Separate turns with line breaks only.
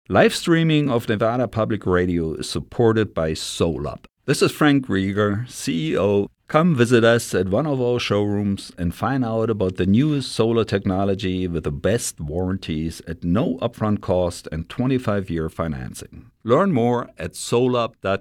Live streaming of Nevada Public Radio is supported by SolUp. This is Frank Rieger, CEO. Come visit us at one of our showrooms and find out about the newest solar technology with the best warranties at no upfront cost and 25-year financing. Learn more at solup.com.